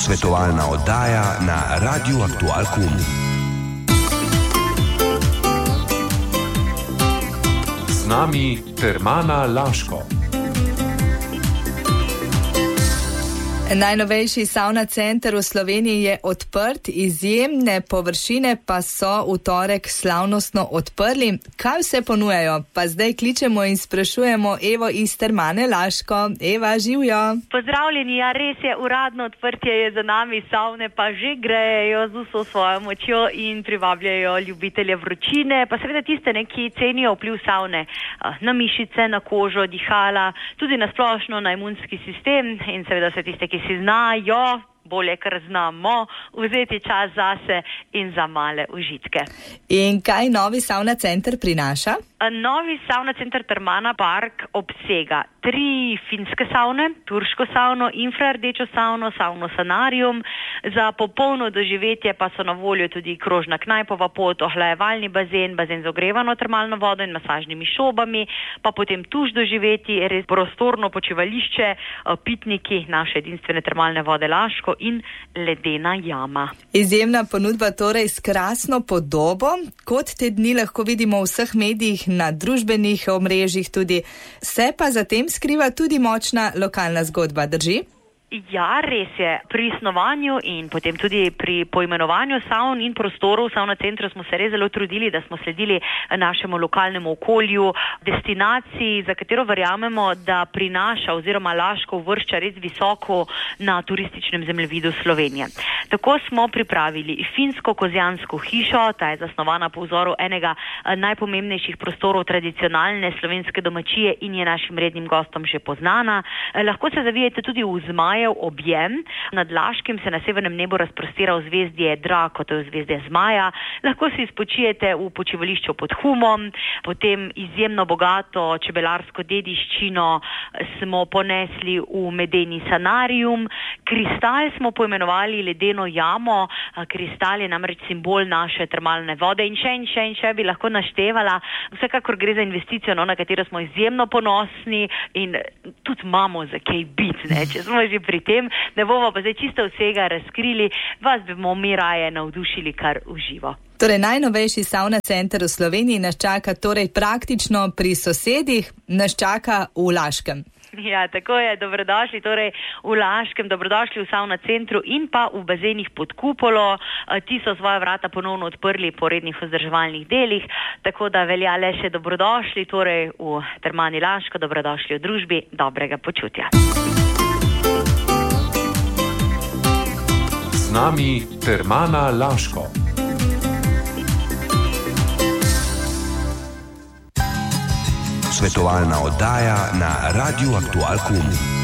Svetovalna oddaja na Radiu Aktual Kum. Z nami Termana Laško. Najnovejši savna center v Sloveniji je odprt, izjemne površine pa so v torek slavnostno odprli. Kaj vse ponujajo? Pa zdaj kličemo in sprašujemo Evo iz Termane Laško. Eva, živjo! Pozdravljeni, ja, res je, uradno odprtje je za nami, savne pa že grejejo z vso svojo močjo in privabljajo ljubitelje vročine, pa seveda tiste, ki cenijo vpliv savne na mišice, na kožo, dihala, tudi na splošno na imunski sistem in seveda se tiste, ki si znajo, bolje kar znamo, vzeti čas zase in za male užitke. In kaj novi savna center prinaša? Novi savna center Termana Park obsega 3 finske savne, turško savno, infrardečo savno, savno sanarium. Za popolno doživetje pa so na voljo tudi krožna knajpova pot, ohlajevalni bazen, bazen z ogrevano termalno vodo in masažnimi šobami, pa potem tuš doživeti, res prostorno počivališče, pitniki naše edinstvene termalne vode Laško in ledena jama. Izjemna ponudba torej s krasno podobo, kot te dni lahko vidimo v vseh medijih, na družbenih omrežjih tudi. Se pa zatem skriva tudi močna lokalna zgodba, drži? Ja, res je. Pri snovanju in potem tudi pri poimenovanju savn in prostorov v savna centru smo se res zelo trudili, da smo sledili našemu lokalnemu okolju, destinaciji, za katero verjamemo, da prinaša oziroma Laško uvršča res visoko na turističnem zemljevidu Slovenije. Tako smo pripravili finsko-kozjansko hišo, ta je zasnovana po vzoru enega najpomembnejših prostorov tradicionalne slovenske domačije in je našim rednim gostom že poznana. Lahko se zavijete tudi v Zmaj objem. Nad Laškim se na severnem nebu razprostira zvezdje Drako, to je zvezdje Zmaja. Lahko si spočijete v počivališču pod Humom, potem izjemno bogato čebelarsko dediščino smo ponesli v medeni sanarium. Kristal smo poimenovali ledeno jamo. Kristal je namreč simbol naše termalne vode in še bi lahko naštevala. Vsekakor gre za investicijo, na katero smo izjemno ponosni in tudi imamo za kaj biti, če smo že pri tem, ne bomo pa zdaj čisto vsega razkrili, vas bomo mi raje navdušili kar v živo. Torej, najnovejši savna center v Sloveniji nas čaka torej praktično pri sosedih, nas čaka v Laškem. Ja, tako je, dobrodošli torej v Laškem, dobrodošli v savna centru in pa v bazenih pod kupolo. Ti so svoja vrata ponovno odprli po rednih vzdrževalnih delih, tako da velja le še dobrodošli torej v Termani Laško, dobrodošli v družbi dobrega počutja. Z nami Termana Laško. Svetovalna oddaja na Radiu Aktual Kum.